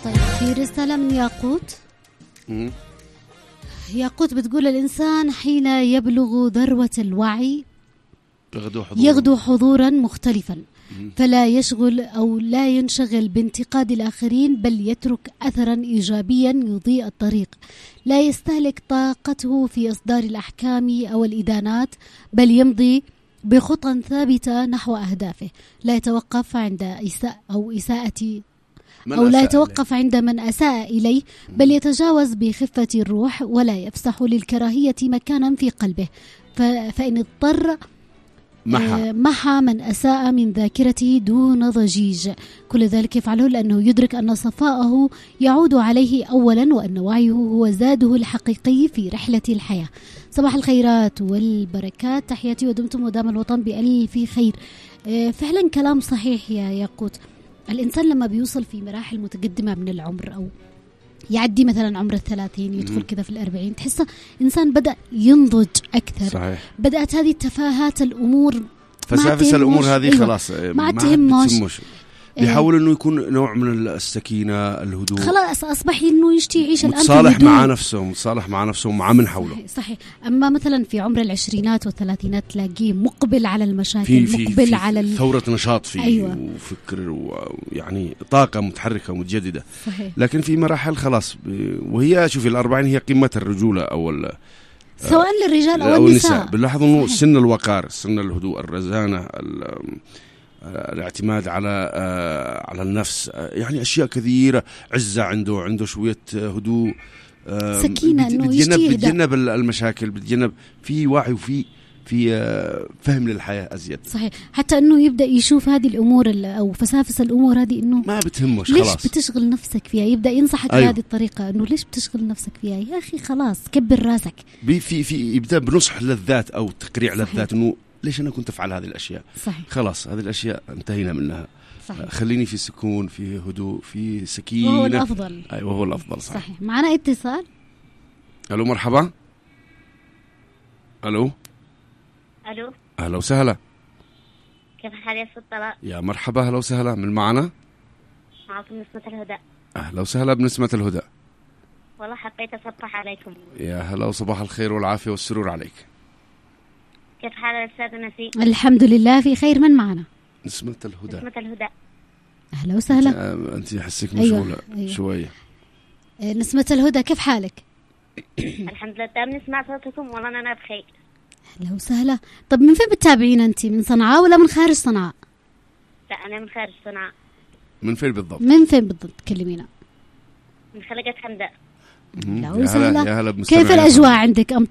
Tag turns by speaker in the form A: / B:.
A: طيب في رسالة من ياقوت. ياقوت بتقول الإنسان حين يبلغ ذروة الوعي يغدو حضورا مختلفا، فلا يشغل أو لا ينشغل بانتقاد الآخرين، بل يترك أثرا إيجابيا يضيء الطريق. لا يستهلك طاقته في إصدار الأحكام أو الإدانات، بل يمضي بخطى ثابتة نحو أهدافه. لا يتوقف عند إساءة أو لا يتوقف عند من أساء إليه، بل يتجاوز بخفة الروح، ولا يفسح للكراهية مكانا في قلبه. فإن اضطر محى من أساء من ذاكرته دون ضجيج. كل ذلك يفعله لأنه يدرك أن صفاءه يعود عليه أولا، وأن وعيه هو زاده الحقيقي في رحلة الحياة. صباح الخيرات والبركات، تحياتي ودمتم ودام الوطن بألف خير. فعلا كلام صحيح يا ياقوت. الإنسان لما بيوصل في مراحل متقدمة من العمر، أو يعدي مثلا عمر 30 يدخل كذا في 40، تحسه إنسان بدأ ينضج أكثر. صحيح. بدأت هذه التفاهات الأمور،
B: فسافس الأمور هذه خلاص ما تهمش، بيحاول إنه يكون نوع من السكينة، الهدوء،
A: خلاص أصبح إنه يعيش الآن
B: متصالح مع نفسه ومع من حوله.
A: صحيح. أما مثلا في عمر العشرينات والثلاثينات تلاقيه مقبل على المشاكل، مقبل على
B: ثورة نشاط فيه.
A: أيوة.
B: وفكر ويعني طاقة متحركة ومتجددة.
A: صحيح.
B: لكن في مراحل خلاص، وهي شوفي ال40 هي قمة الرجولة أو
A: سواء للرجال أو النساء.
B: بنلاحظ إنه سن الوقار، سن الهدوء، الرزانة، الاعتماد على النفس، يعني أشياء كثيرة، عزة عنده شوية هدوء،
A: سكينة، إنه
B: بتجنب المشاكل، بتجنب في وعي وفي فهم للحياة أزيد.
A: صحيح. حتى إنه يبدأ يشوف هذه الأمور أو فسافس الأمور هذه إنه
B: ما بتهمش،
A: ليش
B: خلاص
A: بتشغل نفسك فيها. يبدأ ينصحك
B: أيوه.
A: بهذه الطريقة إنه ليش بتشغل نفسك فيها يا أخي، خلاص كبر راسك.
B: في يبدأ بنصح للذات أو تقريع للذات، إنه ليش أنا كنت أفعل هذه الأشياء.
A: صحيح.
B: خلاص هذه الأشياء انتهينا منها.
A: صحيح.
B: خليني في سكون، في هدوء، في سكينة،
A: وهو الأفضل.
B: أيوه هو الأفضل.
A: صحيح. معنا اتصال.
B: ألو مرحبا.
C: ألو
B: أهلا وسهلا.
C: كيف حال يا سلطة؟
B: يا مرحبا، أهلا وسهلا. من معنا؟
C: معكم نسمة الهدى.
B: أهلا وسهلا بنسمة الهدى.
C: والله حبيت أصبح عليكم.
B: يا هلا وصباح الخير والعافية والسرور عليك.
C: كيف حال الأستاذ نسي؟
A: الحمد لله في خير. من معنا؟
B: نسمة الهدى.
A: أهلا وسهلا.
B: أنت حسك مشغولة. أيوة. شوية.
A: نسمة الهدى كيف حالك؟
C: الحمد لله، بنسمع صوتكم والله أنا بخير.
A: أهلا وسهلا. طب من فين بتتابعين أنت؟ من صنعاء ولا من خارج صنعاء؟
C: لا أنا من خارج صنعاء.
B: من فين بالضبط؟
A: تكلمينا؟
C: من خلقة حمداء.
A: أهلا وسهلا.
B: يا هلا
A: كيف الأجواء عندك؟